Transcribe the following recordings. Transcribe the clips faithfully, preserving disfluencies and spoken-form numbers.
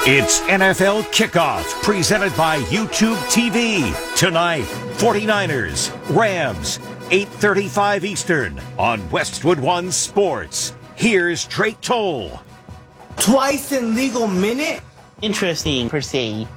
It's N F L Kickoff, presented by YouTube T V. Tonight, 49ers, Rams, eight thirty-five Eastern on Westwood One Sports. Here's Drake Toll. Twice in legal minute? Interesting, per se.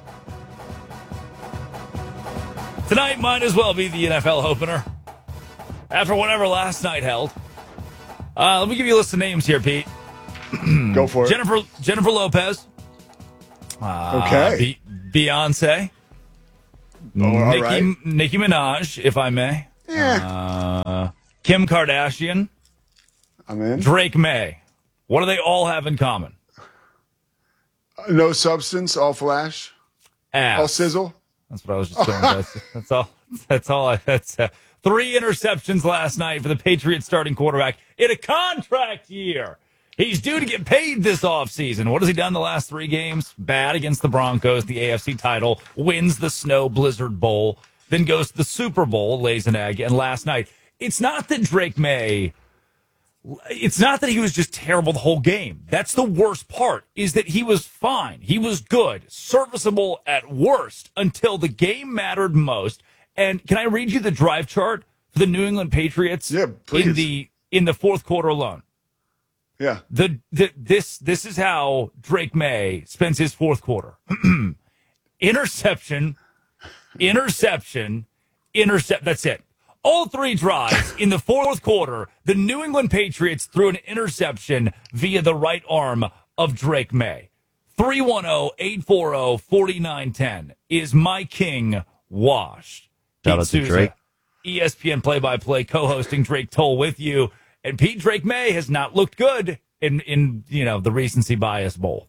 Tonight might as well be the N F L opener. After whatever last night held. Uh, let me give you a list of names here, Pete. Go for it. Jennifer Jennifer Lopez. Uh, okay. Be- Beyonce. Oh, all Nicki, right. Nicki Minaj, if I may. Yeah. Uh, Kim Kardashian. I'm in. Drake May. What do they all have in common? Uh, no substance, all flash, Ass. all sizzle. That's what I was just going with. That's all. That's all. I, that's uh, three interceptions last night for the Patriots starting quarterback in a contract year. He's due to get paid this offseason. What has he done the last three games? Bad against the Broncos, the A F C title, wins the Snow Blizzard Bowl, then goes to the Super Bowl, lays an egg, and last night, it's not that Drake May, it's not that he was just terrible the whole game. That's the worst part, is that he was fine. He was good, serviceable at worst, until the game mattered most. And can I read you the drive chart for the New England Patriots? Yeah, please. In the, in the fourth quarter alone? Yeah. The, the this this is how Drake May spends his fourth quarter. Interception, interception, intercept. That's it. All three drives in the fourth quarter, the New England Patriots threw an interception via the right arm of Drake May. three one zero, eight four zero, four nine one zero is my king washed. Shout Pete out to Souza, Drake. E S P N play-by-play, co-hosting Drake Toll with you. And Pete Drake May has not looked good in, in you know, the recency bias bowl.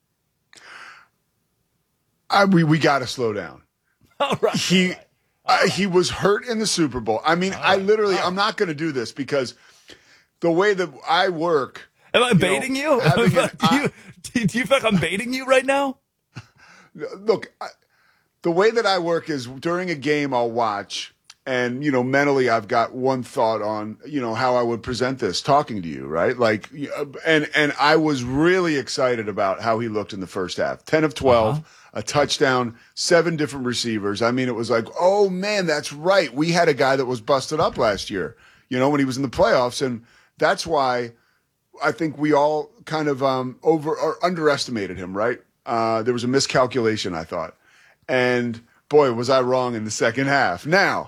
I, we we got to slow down. All right. He uh, he was hurt in the Super Bowl. I mean, I literally, I'm not going to do this because the way that I work. Am I you baiting know, you? having do, an- you do you feel like I'm baiting you right now? Look, I, the way that I work is during a game I'll watch. And, you know, mentally, I've got one thought on, you know, how I would present this talking to you, right? Like, and, and I was really excited about how he looked in the first half. ten of twelve, uh-huh. A touchdown, seven different receivers. I mean, it was like, oh man, that's right. We had a guy that was busted up last year, you know, when he was in the playoffs. And that's why I think we all kind of, um, over or underestimated him, right? Uh, there was a miscalculation, I thought. And boy, was I wrong in the second half. Now,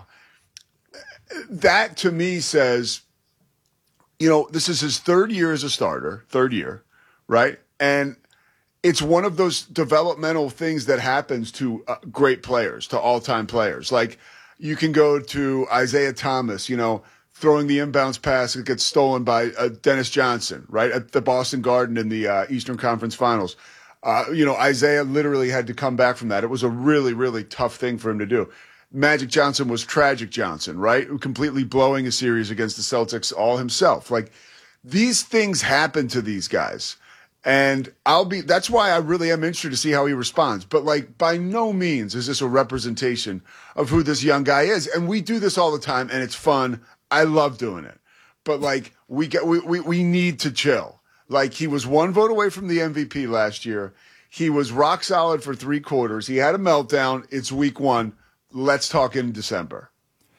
that to me says, you know, this is his third year as a starter, third year, right? And it's one of those developmental things that happens to uh, great players, to all-time players. Like you can go to Isaiah Thomas, you know, throwing the inbounds pass that gets stolen by uh, Dennis Johnson, right, at the Boston Garden in the uh, Eastern Conference Finals. Uh, you know, Isaiah literally had to come back from that. It was a really, really tough thing for him to do. Magic Johnson was Tragic Johnson, right? Completely blowing a series against the Celtics all himself. Like these things happen to these guys. And I'll be, that's why I really am interested to see how he responds. But like by no means is this a representation of who this young guy is. And we do this all the time and it's fun. I love doing it. But like we get, we, we, we need to chill. Like he was one vote away from the M V P last year. He was rock solid for three quarters. He had a meltdown. It's week one. Let's talk in December.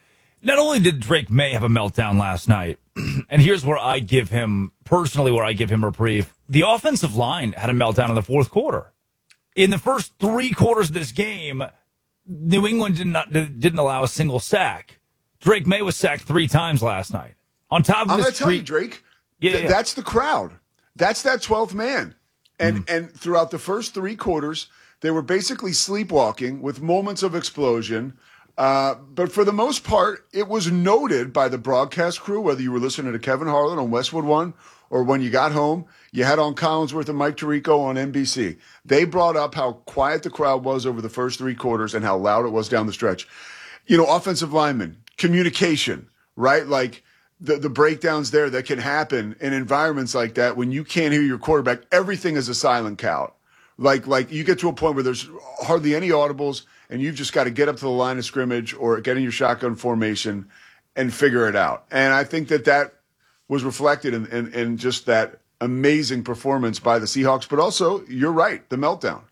Not only did Drake May have a meltdown last night, and here's where I give him, personally, where I give him reprieve. The offensive line had a meltdown in the fourth quarter. In the first three quarters of this game, New England did not, didn't allow a single sack. Drake May was sacked three times last night. On top of I'm this going to tell you, Drake, yeah, th- yeah. that's the crowd. That's that twelfth man. And Mm. and throughout the first three quarters, they were basically sleepwalking with moments of explosion. Uh, but for the most part, it was noted by the broadcast crew, whether you were listening to Kevin Harlan on Westwood One or when you got home, you had on Collinsworth and Mike Tirico on N B C. They brought up how quiet the crowd was over the first three quarters and how loud it was down the stretch. You know, offensive linemen, communication, right? Like the, the breakdowns there that can happen in environments like that when you can't hear your quarterback, everything is a silent count. Like, like you get to a point where there's hardly any audibles and you've just got to get up to the line of scrimmage or get in your shotgun formation and figure it out. And I think that that was reflected in, in, in just that amazing performance by the Seahawks. But also, you're right, the meltdown.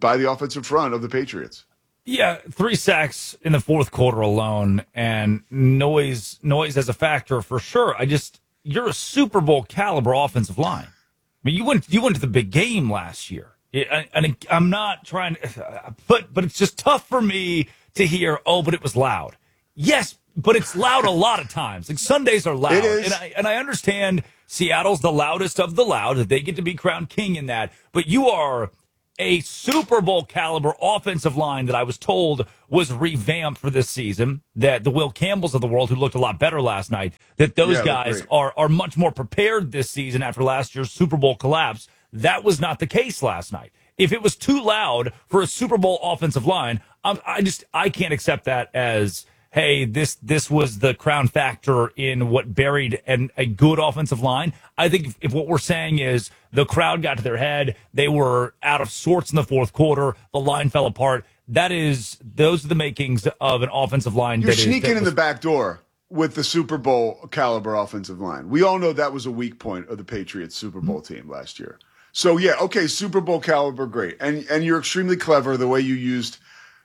by the offensive front of the Patriots. Yeah, three sacks in the fourth quarter alone, and noise noise as a factor for sure. I just you're a Super Bowl caliber offensive line. I mean, you went you went to the big game last year, and I'm not trying to, but but it's just tough for me to hear. Oh, but it was loud. Yes, but it's loud a lot of times. Like Sundays are loud, It is. and I and I understand Seattle's the loudest of the loud. That they get to be crowned king in that, but you are a Super Bowl caliber offensive line that I was told was revamped for this season, that the Will Campbells of the world, who looked a lot better last night, that those Yeah, guys great. are, are much more prepared this season after last year's Super Bowl collapse. That was not the case last night. If it was too loud for a Super Bowl offensive line, I'm, I just, I can't accept that as, hey, this this was the crown factor in what buried an, a good offensive line. I think if, if what we're saying is the crowd got to their head, they were out of sorts in the fourth quarter, the line fell apart, that is, those are the makings of an offensive line. You're that is- sneaking that in was- the back door with the Super Bowl caliber offensive line. We all know that was a weak point of the Patriots Super Bowl team last year. So yeah, okay, Super Bowl caliber, great. And and you're extremely clever the way you used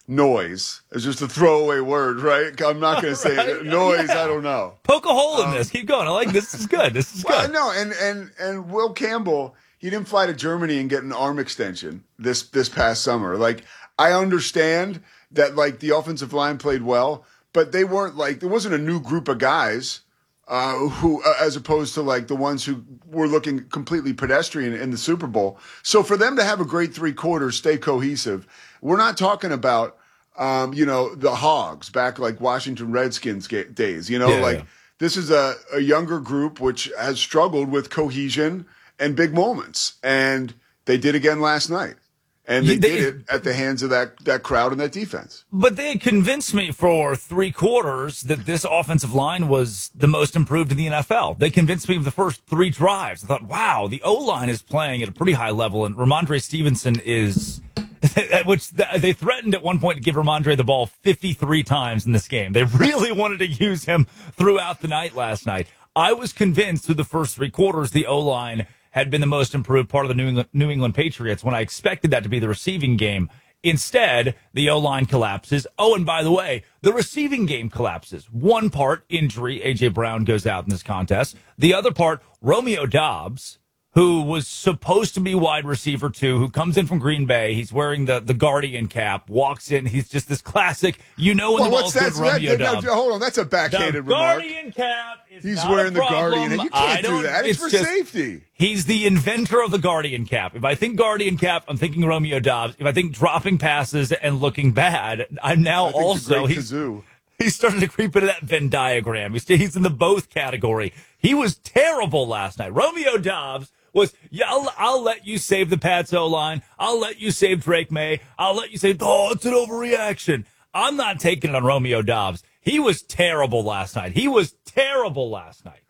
noise as just a throwaway word, right? I'm not going to say Right, noise, yeah. I don't know. Poke a hole in this. Keep going. I like this. This is good. This is Well, good. no, and and and Will Campbell, he didn't fly to Germany and get an arm extension this this past summer. Like, I understand that like the offensive line played well, but they weren't like there wasn't a new group of guys uh, who, uh, as opposed to like the ones who were looking completely pedestrian in the Super Bowl. So for them to have a great three quarters, stay cohesive, we're not talking about um, you know the Hogs back like Washington Redskins ga- days. You know, Yeah, like. yeah. This is a, a younger group which has struggled with cohesion and big moments. And they did again last night. And they, Yeah, they- did it at the hands of that, that crowd and that defense. But they had convinced me for three quarters that this offensive line was the most improved in the N F L. They convinced me of the first three drives. I thought, wow, the O-line is playing at a pretty high level, and Ramondre Stevenson is, which they threatened at one point to give Ramondre the ball fifty-three times in this game. They really wanted to use him throughout the night last night. I was convinced through the first three quarters the O-line had been the most improved part of the New England, New England Patriots when I expected that to be the receiving game. Instead, the O-line collapses. Oh, and by the way, the receiving game collapses. One part, injury, A J. Brown goes out in this contest. The other part, Romeo Doubs, who was supposed to be wide receiver two, who comes in from Green Bay. He's wearing the, the Guardian cap, walks in. He's just this classic, you know when Well, the what's ball's that? good, Romeo that- that- Doubs. no, hold on, that's a The backhanded remark. Guardian cap is He's not wearing a the problem. Guardian. You I can't do don't- that. It's, for just- safety. He's the inventor of the Guardian cap. If I think Guardian cap, I'm thinking Romeo Doubs. If I think dropping passes and looking bad, I'm now I think also the great he's kazoo. he's starting to creep into that Venn diagram. He's he's in the both category. He was terrible last night. Romeo Doubs was, yeah, I'll, I'll let you save the Pats O-line. I'll let you save Drake May. I'll let you say, oh, it's an overreaction. I'm not taking it on Romeo Doubs. He was terrible last night. He was terrible last night.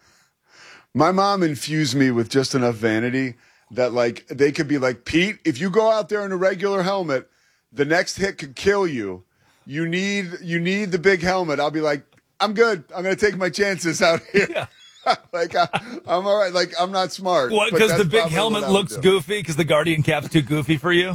My mom infused me with just enough vanity that, like, they could be like, Pete, if you go out there in a regular helmet, the next hit could kill you. You need you need the big helmet. I'll be like, I'm good. I'm going to take my chances out here. Yeah. like, I, I'm all right. Like, I'm not smart. What, but because that's the big probably helmet what I would looks do. goofy? Because the Guardian cap's too goofy for you?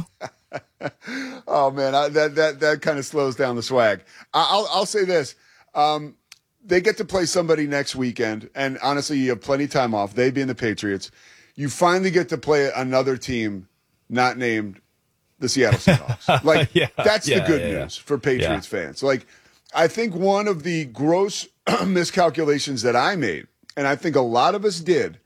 Oh man, I, that that that kind of slows down the swag. I, I'll I'll say this: um, they get to play somebody next weekend, and honestly, you have plenty of time off. They being the Patriots, you finally get to play another team not named the Seattle Seahawks. Like Yeah, that's yeah, the good yeah, yeah. news for Patriots fans. Like I think one of the gross miscalculations that I made, and I think a lot of us did.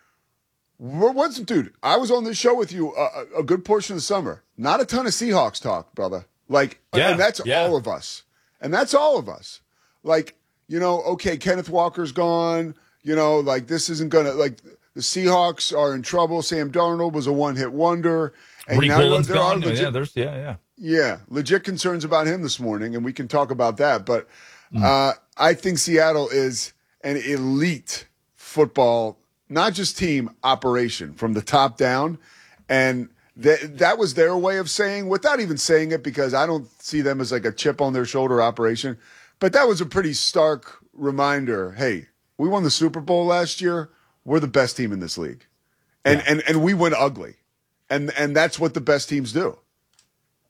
What's dude? I was on this show with you a, a good portion of the summer. Not a ton of Seahawks talk, brother. Like, Yeah, and that's yeah. all of us. And that's all of us. Like, you know, okay, Kenneth Walker's gone. You know, like this isn't gonna like the Seahawks are in trouble. Sam Darnold was a one-hit wonder, and Rick now Williams there are gone. legit, Yeah, there's, yeah, yeah. yeah, legit concerns about him this morning, and we can talk about that. But uh, I think Seattle is an elite football, not just team, operation from the top down. And that that was their way of saying, without even saying it, because I don't see them as like a chip on their shoulder operation. But that was a pretty stark reminder. Hey, we won the Super Bowl last year. We're the best team in this league. And, Yeah. and, and we went ugly. And, and that's what the best teams do.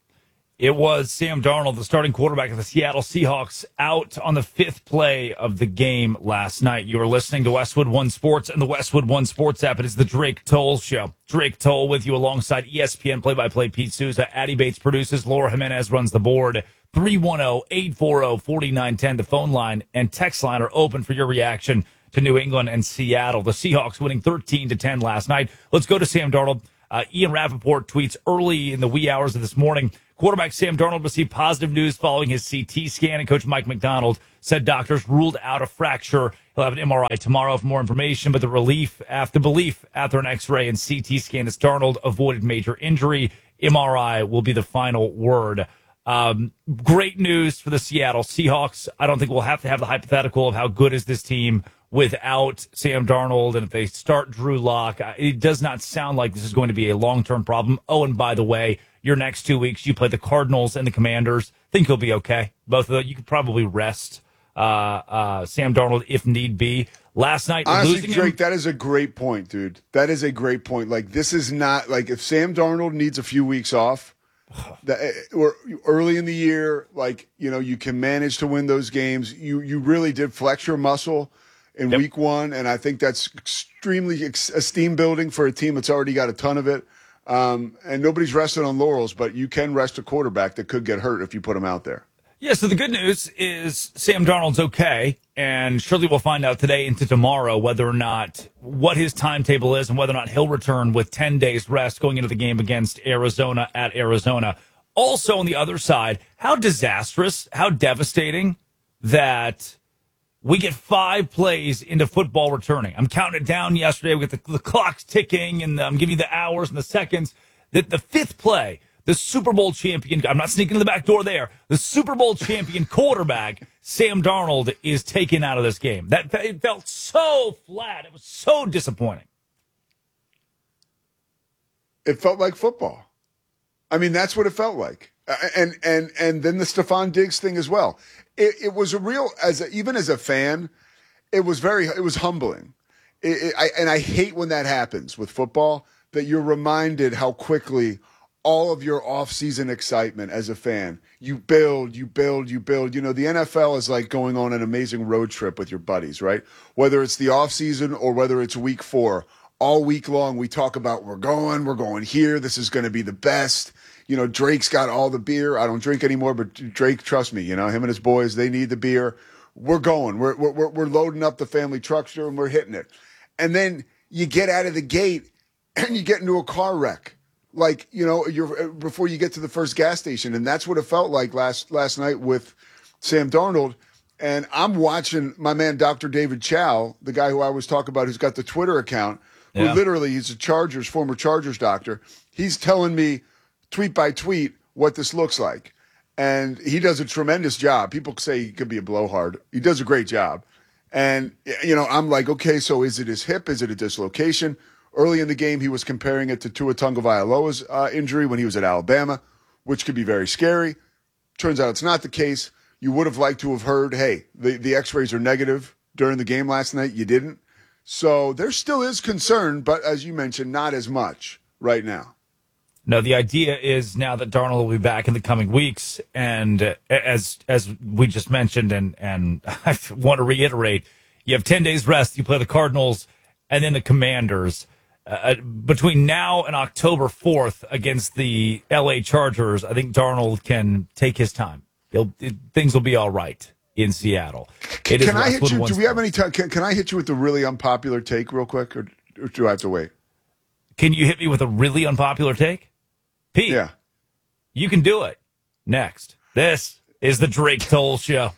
It was Sam Darnold, the starting quarterback of the Seattle Seahawks, out on the fifth play of the game last night. You are listening to Westwood One Sports and the Westwood One Sports app. It is the Drake Toll Show. Drake Toll with you alongside E S P N play-by-play Pete Souza. Addie Bates produces. Laura Jimenez runs the board. three one zero, eight four zero, four nine one zero. The phone line and text line are open for your reaction to New England and Seattle. The Seahawks winning thirteen to ten last night. Let's go to Sam Darnold. Uh, Ian Rappaport tweets early in the wee hours of this morning. Quarterback Sam Darnold received positive news following his C T scan, and Coach Mike McDonald said doctors ruled out a fracture. He'll have an M R I tomorrow for more information, but the relief after belief after an X-ray and C T scan is Darnold avoided major injury. M R I will be the final word. Um, great news for the Seattle Seahawks. I don't think we'll have to have the hypothetical of how good is this team without Sam Darnold, and if they start Drew Lock, it does not sound like this is going to be a long-term problem. Oh, and by the way, your next two weeks, you play the Cardinals and the Commanders. Think you'll be okay. Both of them, you could probably rest uh, uh, Sam Darnold if need be. Last night, honestly, losing Drake, him, that is a great point, dude. That is a great point. Like, this is not like if Sam Darnold needs a few weeks off, that, or early in the year, like, you know, you can manage to win those games. You you really did flex your muscle in yep. week one, and I think that's extremely ex- esteem building for a team that's already got a ton of it. Um, and nobody's resting on laurels, but you can rest a quarterback that could get hurt if you put him out there. Yeah, so the good news is Sam Darnold's okay, and surely we'll find out today into tomorrow whether or not what his timetable is and whether or not he'll return with ten days rest going into the game against Arizona at Arizona. Also on the other side, how disastrous, how devastating that we get five plays into football returning. I'm counting it down yesterday with the, the clock's ticking, and I'm giving you the hours and the seconds. That the fifth play, the Super Bowl champion, I'm not sneaking in the back door there, the Super Bowl champion quarterback, Sam Darnold, is taken out of this game. That it felt so flat. It was so disappointing. It felt like football. I mean, that's what it felt like. And and and then the Stephon Diggs thing as well. It, it was a real, as a, even as a fan, it was very, it was humbling. It, it, I, and I hate when that happens with football, that you're reminded how quickly all of your off-season excitement as a fan, you build, you build, you build. You know, the N F L is like going on an amazing road trip with your buddies, right? Whether it's the off-season or whether it's week four, all week long we talk about we're going, we're going here, this is going to be the best. You know, Drake's got all the beer. I don't drink anymore, but Drake, trust me, you know, him and his boys, they need the beer. We're going. We're we're we're loading up the family truckster and we're hitting it. And then you get out of the gate and you get into a car wreck. Like, you know, you're before you get to the first gas station. And that's what it felt like last last night with Sam Darnold. And I'm watching my man Doctor David Chow, the guy who I was talking about who's got the Twitter account, who yeah. literally he's a Chargers, former Chargers doctor. He's telling me tweet by tweet what this looks like. And he does a tremendous job. People say he could be a blowhard. He does a great job. And, you know, I'm like, okay, so is it his hip? Is it a dislocation? Early in the game, he was comparing it to Tua Tagovailoa's uh, injury when he was at Alabama, which could be very scary. Turns out it's not the case. You would have liked to have heard, hey, the, the x-rays are negative during the game last night. You didn't. So there still is concern, but as you mentioned, not as much right now. No, the idea is now that Darnold will be back in the coming weeks, and uh, as as we just mentioned, and, and I want to reiterate, you have ten days rest, you play the Cardinals, and then the Commanders. Uh, between now and October fourth against the L A Chargers, I think Darnold can take his time. He'll, it, things will be all right in Seattle. It can I hit you? Do we have any time? Can, can I hit you with the really unpopular take real quick, or, or do I have to wait? Can you hit me with a really unpopular take? Pete, yeah. You can do it. Next. This is the Drake Toll Show.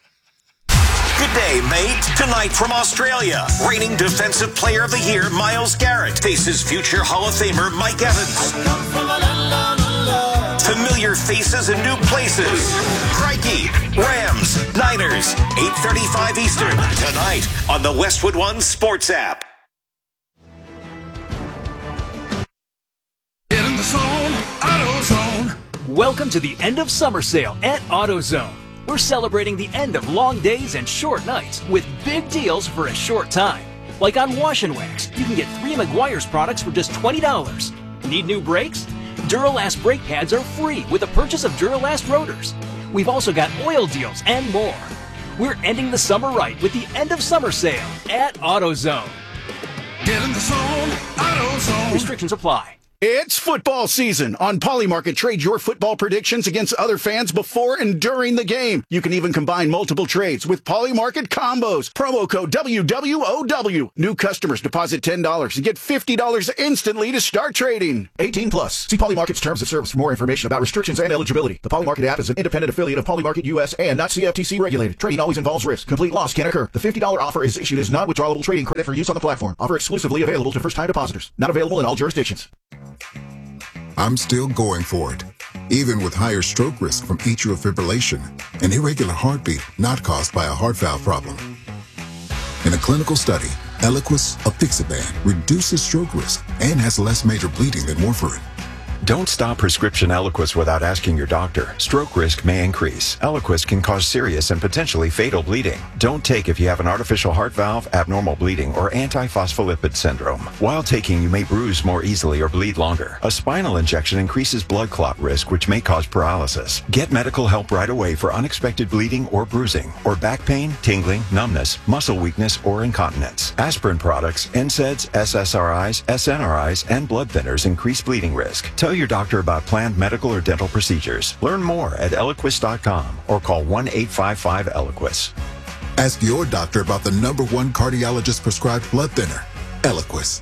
Good day, mate. Tonight from Australia, reigning Defensive Player of the Year, Myles Garrett, faces future Hall of Famer Mike Evans. Familiar faces and new places. Crikey, Rams, Niners, eight thirty-five Eastern, tonight on the Westwood One Sports app. Welcome to the end of summer sale at AutoZone. We're celebrating the end of long days and short nights with big deals for a short time. Like on Wash and Wax, you can get three Meguiar's products for just twenty dollars. Need new brakes? Duralast brake pads are free with the purchase of Duralast rotors. We've also got oil deals and more. We're ending the summer right with the end of summer sale at AutoZone. Get in the zone, AutoZone. Restrictions apply. It's football season. On Polymarket, trade your football predictions against other fans before and during the game. You can even combine multiple trades with Polymarket combos. Promo code W W O W. New customers deposit ten dollars and get fifty dollars instantly to start trading. eighteen plus. See Polymarket's terms of service for more information about restrictions and eligibility. The Polymarket app is an independent affiliate of Polymarket U S and not C F T C regulated. Trading always involves risk. Complete loss can occur. The fifty dollars offer is issued as non-withdrawable trading credit for use on the platform. Offer exclusively available to first-time depositors. Not available in all jurisdictions. I'm still going for it, even with higher stroke risk from atrial fibrillation, an irregular heartbeat not caused by a heart valve problem. In a clinical study, Eliquis, apixaban, reduces stroke risk and has less major bleeding than warfarin. Don't stop prescription Eliquis without asking your doctor. Stroke risk may increase. Eliquis can cause serious and potentially fatal bleeding. Don't take if you have an artificial heart valve, abnormal bleeding, or antiphospholipid syndrome. While taking, you may bruise more easily or bleed longer. A spinal injection increases blood clot risk, which may cause paralysis. Get medical help right away for unexpected bleeding or bruising, or back pain, tingling, numbness, muscle weakness, or incontinence. Aspirin products, N SAIDs, S S R Is, S N R Is, and blood thinners increase bleeding risk. Tell your doctor about planned medical or dental procedures. Learn more at Eliquis dot com or call one eight five five Eliquis. Ask your doctor about the number one cardiologist prescribed blood thinner, Eliquis.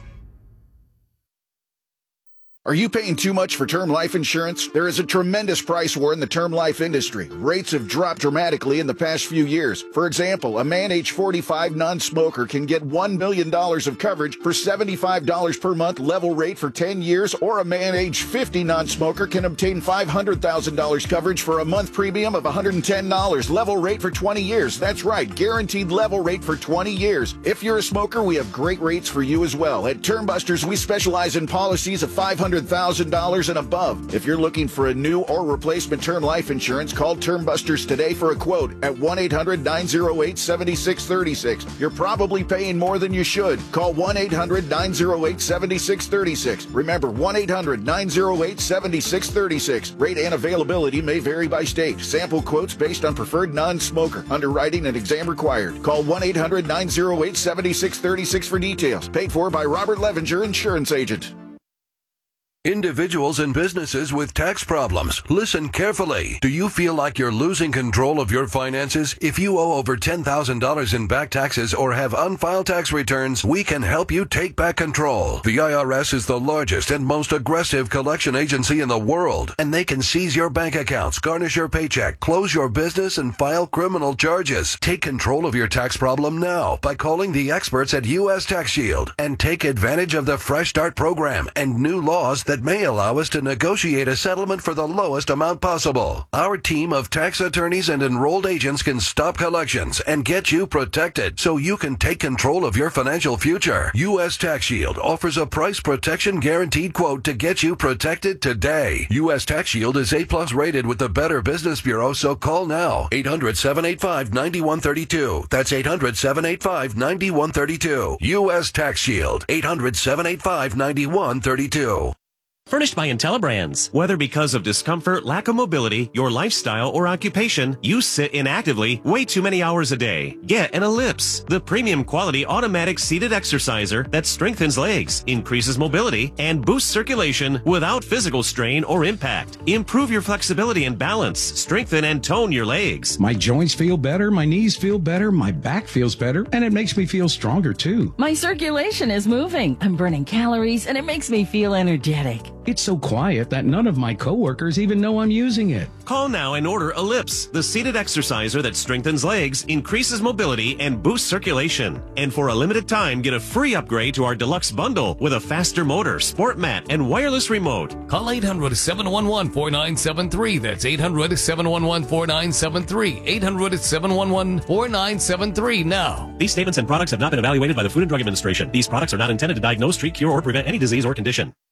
Are you paying too much for term life insurance? There is a tremendous price war in the term life industry. Rates have dropped dramatically in the past few years. For example, a man age forty-five non-smoker can get one million dollars of coverage for seventy-five dollars per month level rate for ten years, or a man age fifty non-smoker can obtain five hundred thousand dollars coverage for a month premium of one hundred ten dollars level rate for twenty years. That's right, guaranteed level rate for twenty years. If you're a smoker, we have great rates for you as well. At Term Busters, we specialize in policies of five hundred thousand dollars and above. If you're looking for a new or replacement term life insurance, call Term Busters today for a quote at one eight hundred nine oh eight seven six three six. You're probably paying more than you should. Call one eight hundred nine oh eight seven six three six. Remember, one eight hundred nine oh eight seven six three six. Rate and availability may vary by state. Sample quotes based on preferred non-smoker. Underwriting and exam required. Call one eight hundred nine oh eight seven six three six for details. Paid for by Robert Levenger, Insurance Agent. Individuals and businesses with tax problems, listen carefully. Do you feel like you're losing control of your finances? If you owe over ten thousand dollars in back taxes or have unfiled tax returns, we can help you take back control. The I R S is the largest and most aggressive collection agency in the world, and they can seize your bank accounts, garnish your paycheck, close your business, and file criminal charges. Take control of your tax problem now by calling the experts at U S Tax Shield and take advantage of the Fresh Start program and new laws that may allow us to negotiate a settlement for the lowest amount possible. Our team of tax attorneys and enrolled agents can stop collections and get you protected so you can take control of your financial future. U S Tax Shield offers a price protection guaranteed quote to get you protected today. U S Tax Shield is A plus rated with the Better Business Bureau, so call now. eight hundred seven eight five nine one three two. That's eight hundred seven eight five nine one three two. U S Tax Shield. eight hundred seven eight five nine one three two. Furnished by IntelliBrands. Whether because of discomfort, lack of mobility, your lifestyle, or occupation, you sit inactively way too many hours a day. Get an Ellipse, the premium quality automatic seated exerciser that strengthens legs, increases mobility, and boosts circulation without physical strain or impact. Improve your flexibility and balance, strengthen and tone your legs. My joints feel better, my knees feel better, my back feels better, and it makes me feel stronger too. My circulation is moving. I'm burning calories, and it makes me feel energetic. It's so quiet that none of my coworkers even know I'm using it. Call now and order Ellipse, the seated exerciser that strengthens legs, increases mobility, and boosts circulation. And for a limited time, get a free upgrade to our deluxe bundle with a faster motor, sport mat, and wireless remote. Call eight hundred seven one one four nine seven three. That's eight hundred seven one one four nine seven three. eight hundred seven one one four nine seven three now. These statements and products have not been evaluated by the Food and Drug Administration. These products are not intended to diagnose, treat, cure, or prevent any disease or condition.